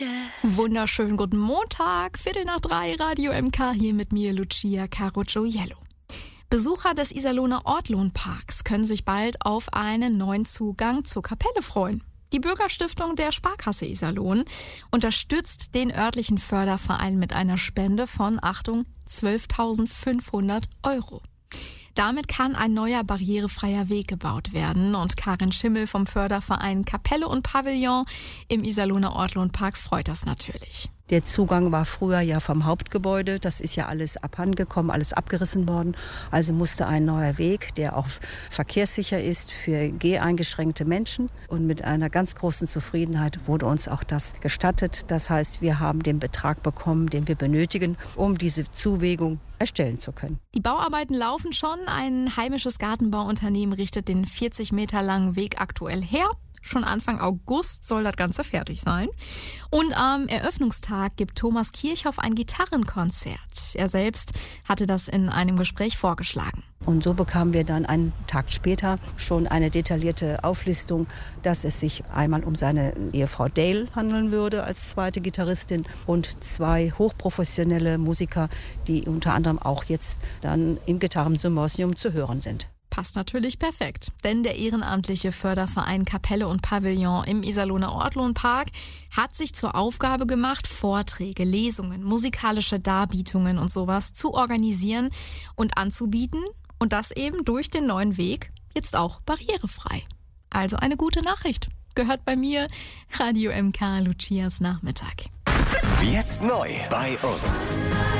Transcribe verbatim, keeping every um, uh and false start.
Kirche. Wunderschönen guten Montag, Viertel nach drei, Radio M K hier mit mir, Lucia Carocciuiello. Besucher des Iserlohner Ortlohnparks können sich bald auf einen neuen Zugang zur Kapelle freuen. Die Bürgerstiftung der Sparkasse Iserlohn unterstützt den örtlichen Förderverein mit einer Spende von, Achtung, zwölftausendfünfhundert Euro. Damit kann ein neuer barrierefreier Weg gebaut werden und Karin Schimmel vom Förderverein Kapelle und Pavillon im Iserlohner Ortlohnpark freut das natürlich. Der Zugang war früher ja vom Hauptgebäude, das ist ja alles abhandengekommen, alles abgerissen worden. Also musste ein neuer Weg, der auch verkehrssicher ist für geheingeschränkte Menschen. Und mit einer ganz großen Zufriedenheit wurde uns auch das gestattet. Das heißt, wir haben den Betrag bekommen, den wir benötigen, um diese Zuwegung erstellen zu können. Die Bauarbeiten laufen schon. Ein heimisches Gartenbauunternehmen richtet den vierzig Meter langen Weg aktuell her. Schon Anfang August soll das Ganze fertig sein. Und am Eröffnungstag gibt Thomas Kirchhoff ein Gitarrenkonzert. Er selbst hatte das in einem Gespräch vorgeschlagen. Und so bekamen wir dann einen Tag später schon eine detaillierte Auflistung, dass es sich einmal um seine Ehefrau Dale handeln würde als zweite Gitarristin und zwei hochprofessionelle Musiker, die unter anderem auch jetzt dann im Gitarrensymposium zu hören sind. Passt natürlich perfekt, denn der ehrenamtliche Förderverein Kapelle und Pavillon im Iserlohner Ortlohnpark hat sich zur Aufgabe gemacht, Vorträge, Lesungen, musikalische Darbietungen und sowas zu organisieren und anzubieten und das eben durch den neuen Weg jetzt auch barrierefrei. Also eine gute Nachricht. Gehört bei mir, Radio M K, Lucias Nachmittag. Jetzt neu bei uns.